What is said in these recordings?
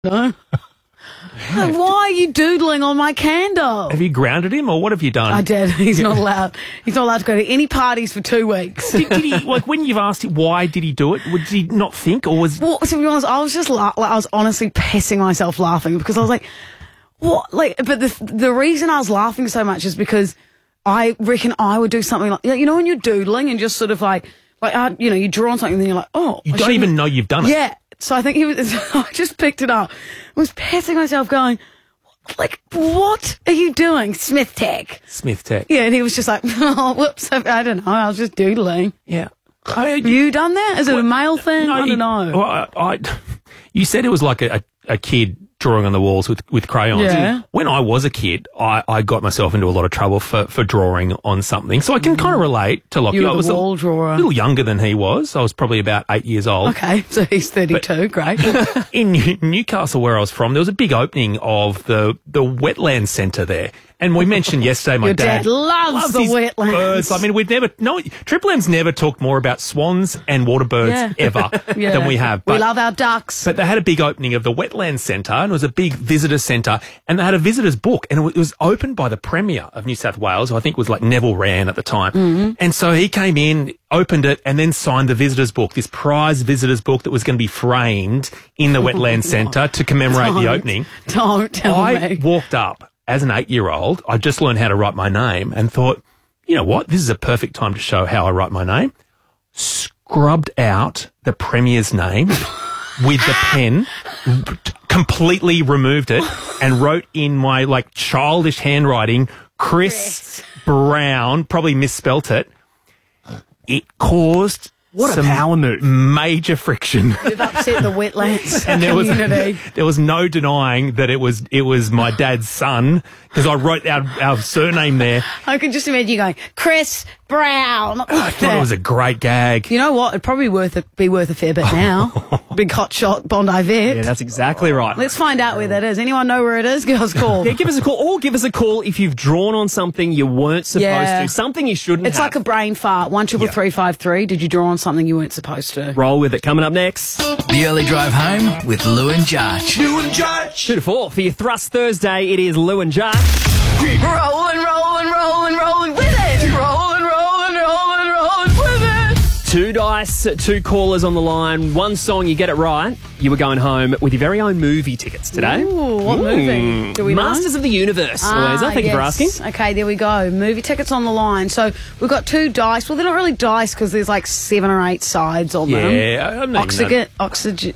No. Why are you doodling on my candle? Have you grounded him, or what have you done? I did. He's not allowed. He's not allowed to go to any parties for 2 weeks. Did he, like, when you've asked him why did he do it, did he not think, or was... Well, to be honest, I was just I was honestly pissing myself laughing because I was like, what? Like, but the reason I was laughing so much is because I reckon I would do something like, you know, when you're doodling and just sort of like, you draw on something and then you're like, oh. You don't even know you've done it. Yeah. So I think I just picked it up. I was pissing myself going, like, what are you doing? Smith Tech. Smith Tech. Yeah, and he was just like, oh, whoops, I don't know, I was just doodling. Yeah. Have you done that? Is it a male thing? No, I don't know. Well, you said it was like a kid drawing on the walls with crayons. Yeah. When I was a kid, I got myself into a lot of trouble for drawing on something. So I can kind of relate to Lockie. You were I was the wall drawer. A little younger than he was. I was probably about 8 years old. Okay, so he's 32. Great. In Newcastle, where I was from, there was a big opening of the wetland centre there. And we mentioned yesterday, my Your dad loves the his wetlands. birds. I mean, Triple M's never talked more about swans and water birds ever than we have. We love our ducks. But they had a big opening of the wetland centre, and it was a big visitor centre, and they had a visitor's book, and it was opened by the Premier of New South Wales, who I think was like Neville Wran at the time. Mm-hmm. And so he came in, opened it, and then signed the visitor's book, this prize visitor's book that was going to be framed in the wetland centre to commemorate the opening. Don't tell me. I walked up as an 8-year-old. I just learned how to write my name and thought, you know what, this is a perfect time to show how I write my name. Scrubbed out the Premier's name with the pen, completely removed it, and wrote in my like childish handwriting, Chris Brown, probably misspelt it. It caused a power move. Major friction. You've upset the wetlands And community. there was no denying that it was my dad's son, because I wrote our surname there. I can just imagine you going, Chris Brown. I thought it was a great gag. You know what? It'd probably be worth a fair bit now. Big hot shot Bondi Vet. Yeah, that's exactly right. Let's find out where that is. Anyone know where it is? Give us a call. Yeah, give us a call, or give us a call if you've drawn on something you weren't supposed to, something you shouldn't It's have. like a brain fart. 13353. Did you draw on something you weren't supposed to? Roll with it. Coming up next. The Early Drive Home with Lou and Judge. Lou and Judge. 2 to 4 for your Thrust Thursday. It is Lou and Judge. Rolling with it. Rolling with it. 2 dice, 2 callers on the line. 1 song, you get it right. You were going home with your very own movie tickets today. Ooh, what movie? Do we know? Masters of the Universe, Louisa. Thank you for asking. Okay, there we go. Movie tickets on the line. So we've got 2 dice. Well, they're not really dice because there's like 7 or 8 sides on them. Yeah, I'm not Oxygen.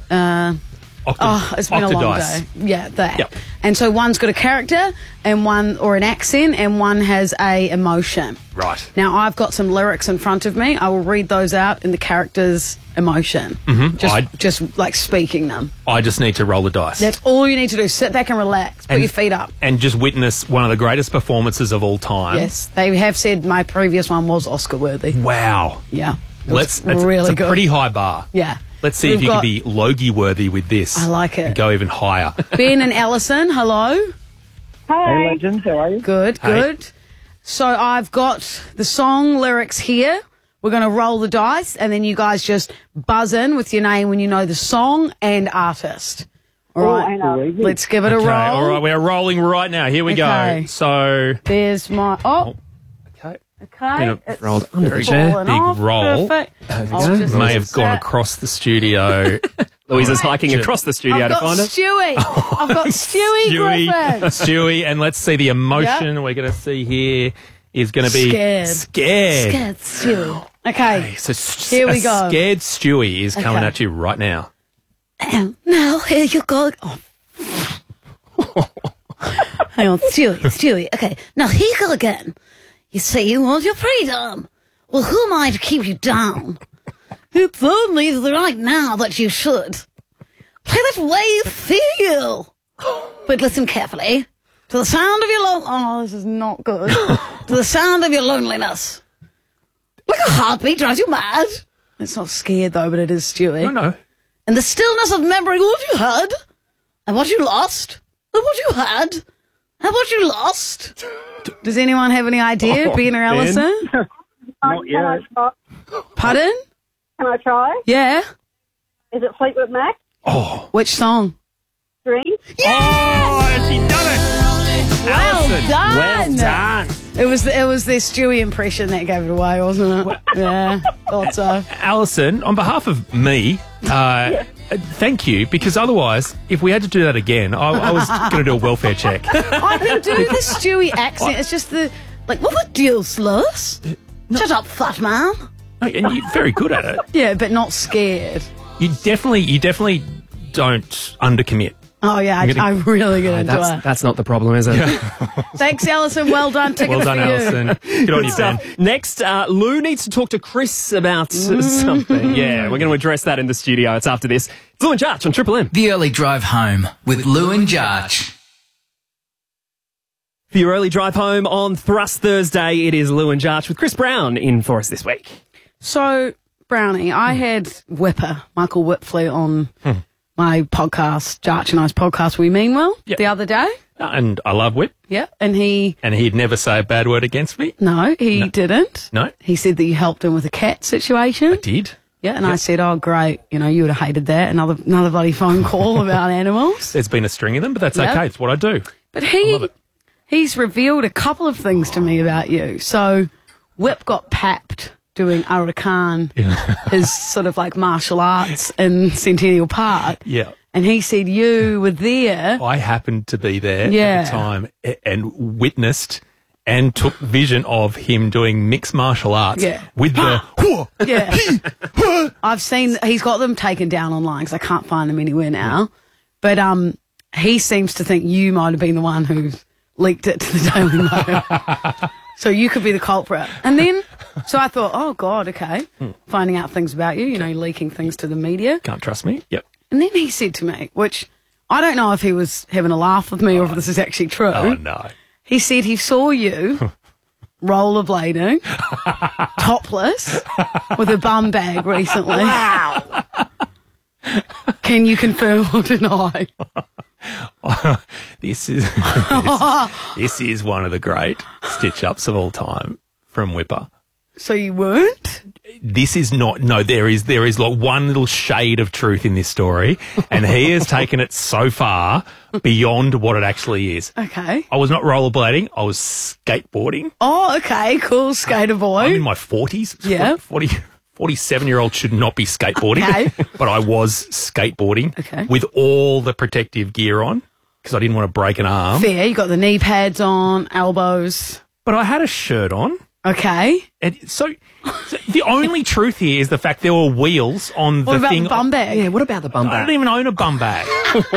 It's been a long day. Yeah, that. Yep. And so one's got a character and one, or an accent, and one has a emotion. Right. Now, I've got some lyrics in front of me. I will read those out in the character's emotion. Mm-hmm. Just like speaking them. I just need to roll the dice. That's all you need to do. Sit back and relax. Put your feet up. And just witness one of the greatest performances of all time. Yes. They have said my previous one was Oscar worthy. Wow. Yeah. It's really a good. pretty high bar. Yeah. Let's see if you can be Logie-worthy with this. I like it. And go even higher. Ben and Alison, hello. Hey, legends, how are you? Good, good. So I've got the song lyrics here. We're going to roll the dice, and then you guys just buzz in with your name when you know the song and artist. All right, let's give it a roll. All right, we're rolling right now. Here we go. So there's my... Okay. It's rolled under the chair. Big roll. Perfect. May have gone across the studio. Louisa's hiking across the studio to find it. Stewie. I've got Stewie Griffin. Stewie, and let's see the emotion we're going to see here is going to be scared. Scared Stewie. Okay. So here we go. Scared Stewie is coming at you right now. And now here you go. Oh. Hang on, Stewie. Okay, now here you go again. You say you want your freedom. Well, who am I to keep you down? It's only right now that you should. Play that way you feel. But listen carefully. To the sound of your Oh, this is not good. To the sound of your loneliness. Like a heartbeat drives you mad. It's not scared, though, but it is Stewie. No. In the stillness of memory, what you had, and what you lost, and what you had, and what you lost. Does anyone have any idea, Ben or Alison? Not yet. Pardon? Can I try? Yeah. Is it Fleetwood Mac? Oh. Which song? 3. Oh, she done it. Well Alison, done. Well done. It was the Stewie impression that gave it away, wasn't it? Yeah, thought so. Alison, on behalf of me, thank you, because otherwise, if we had to do that again, I was going to do a welfare check. I can do the Stewie accent. It's just what the deal, Sluss? Shut up, fat man. And you're very good at it. Yeah, but not scared. You definitely don't undercommit. Oh, yeah, I'm really going to do it. That's not the problem, is it? Thanks, Alison. Well done. Tickets Well done, for you. Alison. Good on you, Ben. Next, Lou needs to talk to Chris about something. Yeah, we're going to address that in the studio. It's after this. It's Lou and Jarch on Triple M. The Early Drive Home with Lou and Jarch. For your early drive home on Thrust Thursday, it is Lou and Jarch with Chris Brown in for us this week. So, Brownie, I had Whipper, Michael Whipfley, on my podcast, Jarch and I's podcast, We Mean Well, Yep. the other day. And I love Whip, Yeah, and he'd never say a bad word against me. didn't. No. He said that you helped him with a cat situation. Did. Yeah, and I said, oh, great, you would have hated that. Another bloody phone call about animals. There's been a string of them, but that's Yep. okay. It's what I do. But love it. he's revealed a couple of things to me about you. So Whip got papped doing Arakan, his sort of like martial arts in Centennial Park. Yeah. And he said you were there. I happened to be there Yeah. at the time and witnessed and took vision of him doing mixed martial arts Yeah. with the... Yeah. I've seen, he's got them taken down online because I can't find them anywhere now. But he seems to think you might have been the one who leaked it to the Daily Mail. So you could be the culprit. And then, so I thought, oh, God, okay. Finding out things about you, leaking things to the media. Can't trust me. Yep. And then he said to me, which I don't know if he was having a laugh with me or if this is actually true. Oh, no. He said he saw you rollerblading, topless, with a bum bag recently. Wow. Can you confirm or deny? This is one of the great stitch-ups of all time from Whipper. So you weren't? This is not... No, there is like one little shade of truth in this story, and he has taken it so far beyond what it actually is. Okay. I was not rollerblading. I was skateboarding. Oh, okay. Cool, skater boy. I'm in my 40s. Yeah. 47-year-old should not be skateboarding. Okay. But I was skateboarding Okay. with all the protective gear on because I didn't want to break an arm. Fair. You got the knee pads on, elbows. But I had a shirt on. Okay. And so the only truth here is the fact there were wheels on What the about thing. the bum bag? Yeah, what about the bum I bag? don't even own a bum bag.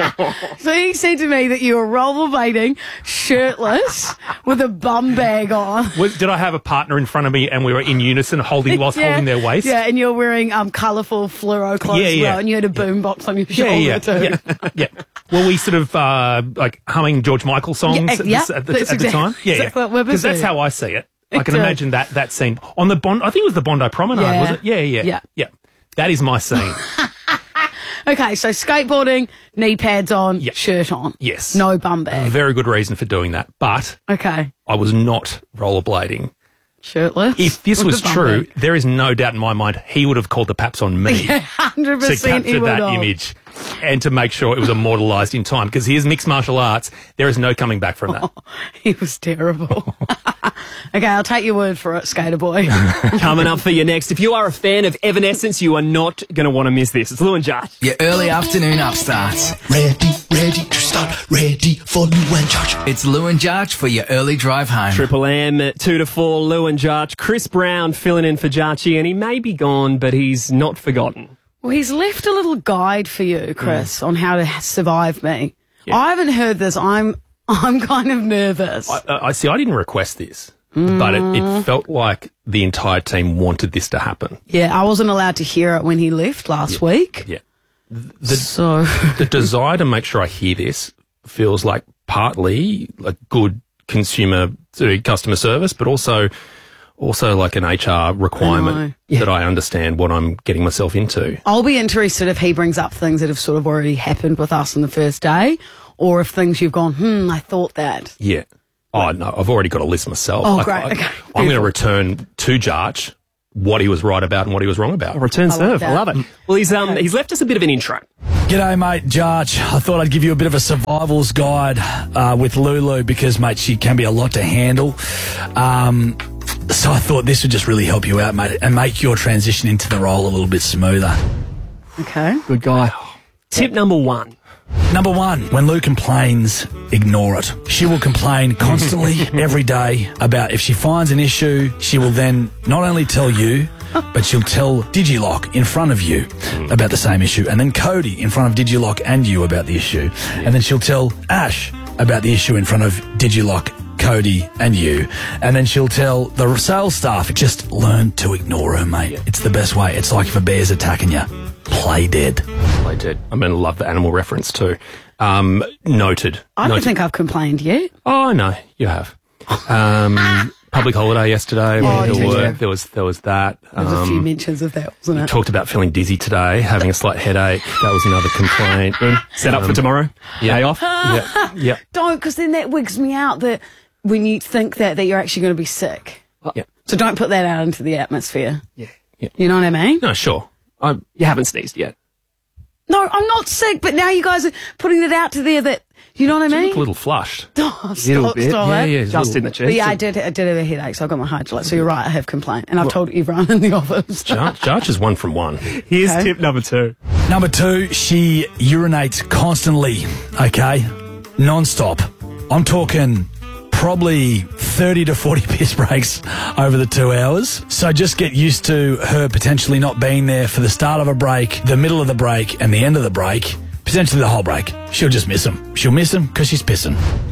So he said to me that you were rollerblading, shirtless, with a bum bag on. Did I have a partner in front of me and we were in unison holding holding their waist? Yeah, and you're wearing colourful fluoro clothes as well, and you had a boombox on your shoulder too. Yeah. Well, we sort of like humming George Michael songs at the time. Yeah, because that's how I see it. I can imagine that scene on the Bondi. I think it was the Bondi Promenade, was it? Yeah. That is my scene. Okay, so skateboarding, knee pads on, shirt on. Yes. No bum bag. Very good reason for doing that. But Okay. I was not rollerblading. Shirtless. If this with was a bum true, bag. there is no doubt in my mind he would have called the paps on me 100% to he capture would that have. image and to make sure it was immortalised in time. Because he is mixed martial arts. There is no coming back from that. He was terrible. Okay, I'll take your word for it, skater boy. Coming up for you next. If you are a fan of Evanescence, you are not going to want to miss this. It's Lou and Jarch. Your early afternoon upstarts. Ready to start, ready for Lou and Jarch. It's Lou and Jarch for your early drive home. Triple M, 2 to 4, Lou and Jarch. Chris Brown filling in for Jarchy, and he may be gone, but he's not forgotten. Well, he's left a little guide for you, Chris, on how to survive me. Yeah. I haven't heard this. I'm kind of nervous. I see. I didn't request this, but it felt like the entire team wanted this to happen. Yeah, I wasn't allowed to hear it when he left last week. Yeah. The desire to make sure I hear this feels like partly like good customer service, but also like an HR requirement that I understand what I'm getting myself into. I'll be interested if he brings up things that have sort of already happened with us on the first day, or if things you've gone, I thought that. Yeah. Oh, no, I've already got a list myself. Oh, great. Okay. I'm going to return to Jarch what he was right about and what he was wrong about. Return serve. that. I love it. Well, he's left us a bit of an intro. G'day, mate, Jarch. I thought I'd give you a bit of a survival's guide with Lulu because, mate, she can be a lot to handle. So I thought this would just really help you out, mate, and make your transition into the role a little bit smoother. Okay. Good guy. Tip number 1. Number 1, when Lou complains, ignore it. She will complain constantly every day about if she finds an issue, she will then not only tell you, but she'll tell Digilock in front of you about the same issue, and then Cody in front of Digilock and you about the issue, and then she'll tell Ash about the issue in front of Digilock, Cody and you, and then she'll tell the sales staff. Just learn to ignore her, mate. It's the best way. It's like if a bear's attacking you. Play dead. Play dead. I'm going to love the animal reference too. Noted. I don't think I've complained yet. Oh, no, you have. Public holiday yesterday. There was that. There was a few mentions of that, wasn't it? Talked about feeling dizzy today, having a slight headache. That was another complaint. Set up for tomorrow. Yeah. Day off. Yeah. Don't, because then that wigs me out that when you think that you're actually going to be sick. Yeah. So don't put that out into the atmosphere. Yeah. You know what I mean? No, sure. You haven't sneezed yet. No, I'm not sick, but now you guys are putting it out to there that, you know what I You mean? look a little flushed. Oh, Little bit. stop it. Yeah. Just in the chest. But yeah, I did have a headache, so I got my hydrolyte. So you're right, I have complained. And I've told everyone in the office. Jarch is 1 from 1. Here's tip number 2. Number 2, she urinates constantly, okay? Non-stop. I'm talking probably 30 to 40 piss breaks over the 2 hours. So just get used to her potentially not being there for the start of a break, the middle of the break, and the end of the break. Potentially the whole break. She'll just miss him. She'll miss him because she's pissing.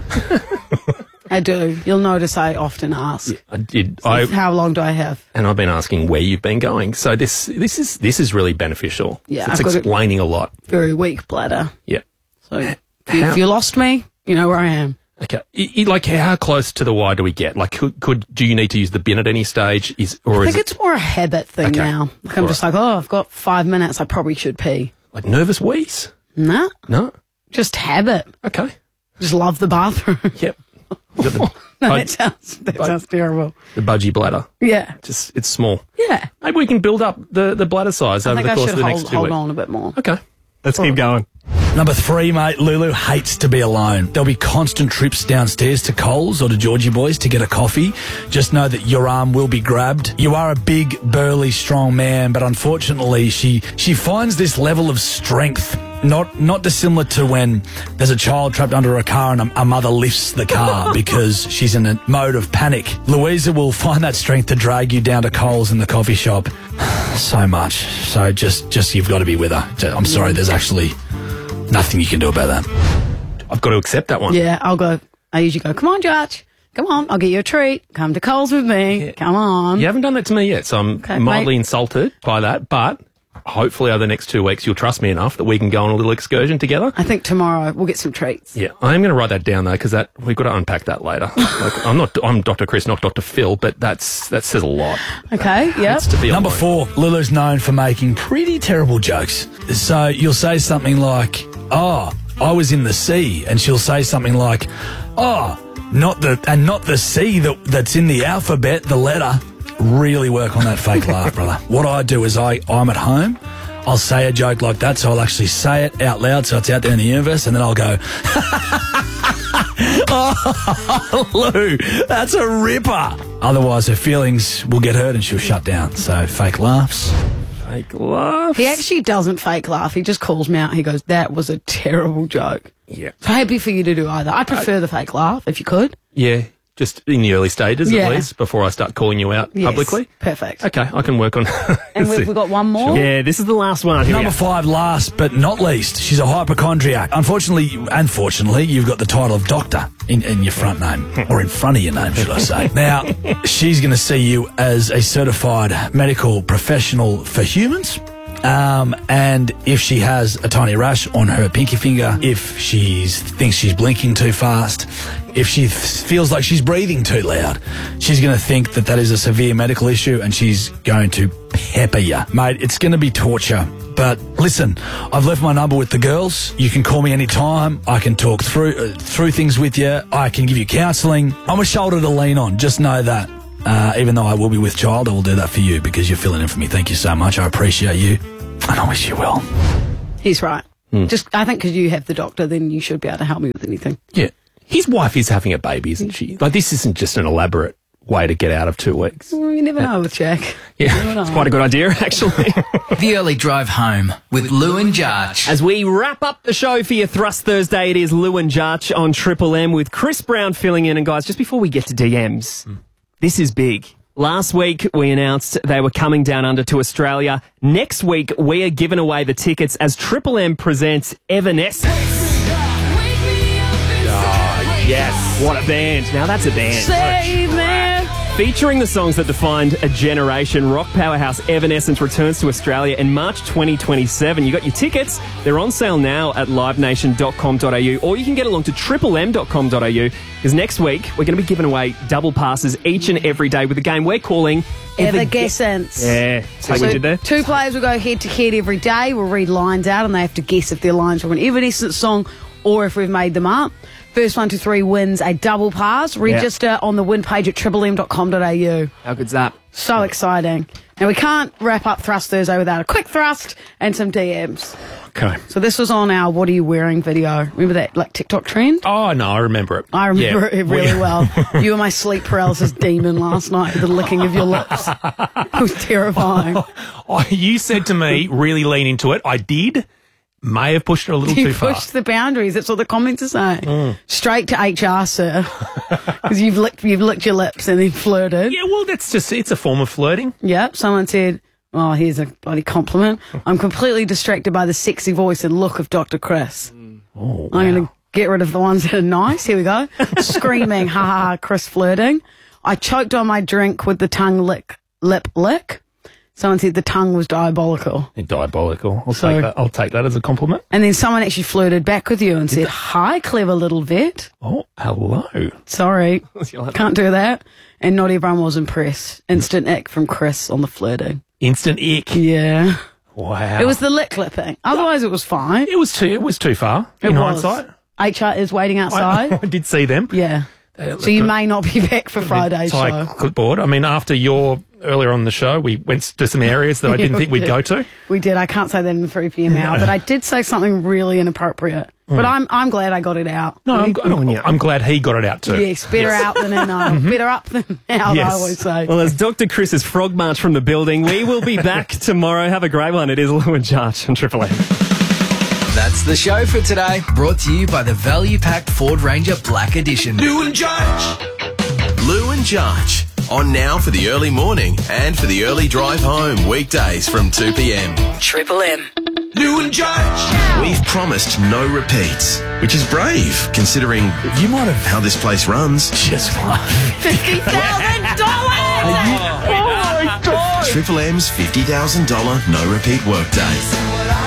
I do. You'll notice I often ask. I did. How long do I have? And I've been asking where you've been going. So this is really beneficial. Yeah, It's I've got explaining a lot. Very weak bladder. Yeah. So if you lost me, you know where I am. Okay. Like, how close to the why do we get? Like, do you need to use the bin at any stage? I think it's more a habit thing now. Like I'm just like, I've got 5 minutes. I probably should pee. like nervous wheeze? Nah, No. just habit. Okay. Just love the bathroom. Yep. You got the, No, that sounds terrible. the budgie bladder. Yeah. Just it's small. Yeah. Maybe we can build up the bladder size I over think the I course should of the next 2 hold weeks. on a bit more. Okay. Let's keep going. Number 3, mate, Lulu hates to be alone. There'll be constant trips downstairs to Coles or to Georgie Boys to get a coffee. Just know that your arm will be grabbed. You are a big, burly, strong man, but unfortunately she finds this level of strength not dissimilar to when there's a child trapped under a car and a mother lifts the car because she's in a mode of panic. Louisa will find that strength to drag you down to Coles in the coffee shop so much. So just you've got to be with her. I'm sorry, there's actually nothing you can do about that. I've got to accept that one. Yeah, I'll go. I usually go, come on, Judge. Come on, I'll get you a treat. Come to Coles with me. Come on. You haven't done that to me yet, so I'm mildly mate. insulted by that, but hopefully over the next 2 weeks you'll trust me enough that we can go on a little excursion together. I think tomorrow we'll get some treats. Yeah, I'm going to write that down though, because we've got to unpack that later. Like, I'm Dr. Chris, not Dr. Phil, but that says a lot. Okay, yeah. It's to be Number alone. 4, Lulu's known for making pretty terrible jokes. So you'll say something like, "Oh, I was in the sea," and she'll say something like, "Oh, not the C that's in the alphabet, the letter." Really work on that fake laugh, brother. What I do is I'm at home, I'll say a joke like that, so I'll actually say it out loud so it's out there in the universe, and then I'll go, "Oh, Lou, that's a ripper." Otherwise, her feelings will get hurt and she'll shut down. So fake laughs. Fake laughs. He actually doesn't fake laugh. He just calls me out. He goes, that was a terrible joke. Yeah. So happy for you to do either. I prefer the fake laugh, if you could. Yeah, just in the early stages Yeah. at least, before I start calling you out Yes, publicly. perfect. Okay, I can work on And we've got one more. Yeah, this is the last one. Here we Number go. 5, last but not least, she's a hypochondriac. Unfortunately, you've got the title of doctor in your front name, or in front of your name, should I say. Now, she's going to see you as a certified medical professional for humans. And if she has a tiny rash on her pinky finger, if she thinks she's blinking too fast, if she feels like she's breathing too loud, she's going to think that is a severe medical issue and she's going to pepper you. Mate, it's going to be torture. But listen, I've left my number with the girls. You can call me anytime. I can talk through things with you. I can give you counselling. I'm a shoulder to lean on. Just know that. Even though I will be with child, I will do that for you because you're filling in for me. Thank you so much. I appreciate you, and I wish you well. He's right. Just, I think because you have the doctor, then you should be able to help me with anything. Yeah. His wife is having a baby, isn't she? Like, this isn't just an elaborate way to get out of 2 weeks. Well, you never know with Jack. Yeah. It's quite a good idea, actually. The Early Drive Home with Lou and Jarch. As we wrap up the show for your Thrust Thursday, it is Lou and Jarch on Triple M with Chris Brown filling in. And guys, just before we get to DMs, this is big. Last week, we announced they were coming down under to Australia. Next week, we are giving away the tickets as Triple M presents Evanescence. Oh, yes. What a band. Now that's a band. Save me. Featuring the songs that defined a generation, rock powerhouse Evanescence returns to Australia in March 2027. You got your tickets. They're on sale now at livenation.com.au, or you can get along to triplem.com.au, because next week we're going to be giving away double passes each and every day with a game we're calling Evanescence. Yeah, that's what we did there. 2 players will go head to head every day. We'll read lines out and they have to guess if they're lines from an Evanescence song or if we've made them up. First 1 to 3 wins a double pass. Register on the win page at triplem.com.au. How good's that? So exciting. Now, we can't wrap up Thrust Thursday without a quick thrust and some DMs. Okay. So this was on our What Are You Wearing video. Remember that like TikTok trend? Oh, no, I remember it. I remember Yeah. it really well. You were my sleep paralysis demon last night with the licking of your lips. It was terrifying. You said to me, really lean into it. I did. May have pushed it a little You too far. pushed the boundaries. That's what the comments are saying. Straight to HR, sir. Because you've licked your lips and then flirted. Yeah, well, it's a form of flirting. Yep. Someone said, oh, here's a bloody compliment. I'm completely distracted by the sexy voice and look of Dr. Chris. Oh, I'm going to get rid of the ones that are nice. Here we go. Screaming, ha ha ha, Chris flirting. I choked on my drink with the tongue lip lick. Someone said the tongue was diabolical. Diabolical. I'll take that as a compliment. And then someone actually flirted back with you and said, hi, clever little vet. Oh, hello. Sorry, can't do that. And not everyone was impressed. Instant ick from Chris on the flirting. Instant ick. Yeah. Wow. It was the lip clipping. Otherwise, it was fine. It was too far in hindsight. HR is waiting outside. I did see them. Yeah. So you may not be back for Friday's show. Clipboard. I mean, after earlier on the show, we went to some areas that I didn't think we'd go to. We did. I can't say that in the 3 p.m. hour, but I did say something really inappropriate. But I'm glad I got it out. No, I'm glad he got it out too. Yes, better out than in. Better up than out, Yes. I always say. Well, as Dr. Chris's frog march from the building, we will be back tomorrow. Have a great one. It is Lou and Jarch on Triple M. That's the show for today. Brought to you by the value-packed Ford Ranger Black Edition. Lou and Jarch. Lou and Jarch. On now for the early morning and for the early drive home. Weekdays from 2 p.m. Triple M. Lou and Jarch. We've promised no repeats, which is brave considering You might have how this place runs. just won. $50,000! Oh my God! Triple M's $50,000 no repeat workday.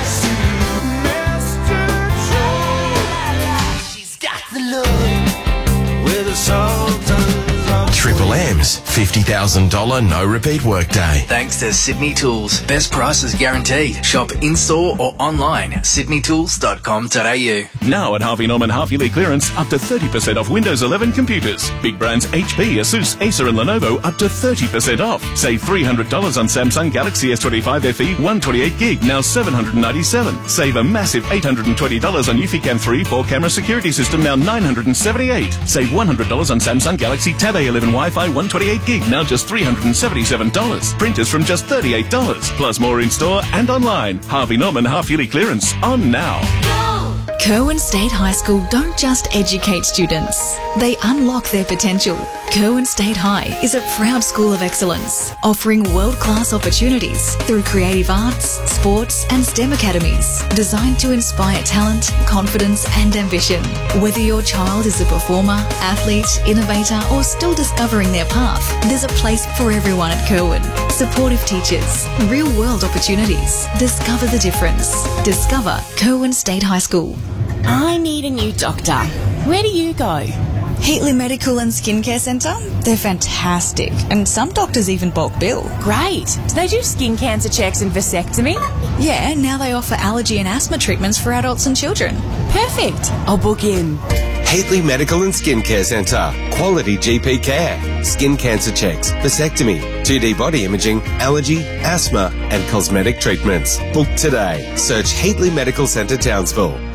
Triple M's $50,000 no repeat workday. Thanks to Sydney Tools. Best prices guaranteed. Shop in-store or online. sydneytools.com.au. Now at Harvey Norman half-yearly clearance, up to 30% off Windows 11 computers. Big brands HP, Asus, Acer and Lenovo up to 30% off. Save $300 on Samsung Galaxy S25 FE 128 gig, now $797. Save a massive $820 on Eufy 3 4-camera security system, now $978. Save $100 on Samsung Galaxy Tab A11 Wi-Fi 128 gig, now just $377. Printers from just $38. Plus more in-store and online. Harvey Norman half-yearly clearance on now. Kerwin State High School don't just educate students, they unlock their potential. Kerwin State High is a proud school of excellence, offering world-class opportunities through creative arts, sports and STEM academies, designed to inspire talent, confidence and ambition. Whether your child is a performer, athlete, innovator or still discovering their path, there's a place for everyone at Kerwin. Supportive teachers, real-world opportunities. Discover the difference. Discover Kerwin State High School. I need a new doctor. Where do you go? Heatley Medical and Skincare Centre. They're fantastic. And some doctors even bulk bill. Great. Do they do skin cancer checks and vasectomy? Yeah, now they offer allergy and asthma treatments for adults and children. Perfect. I'll book in. Hately Medical and Skincare Centre. Quality GP care. Skin cancer checks, vasectomy, 2D body imaging, allergy, asthma and cosmetic treatments. Book today. Search Hately Medical Centre Townsville.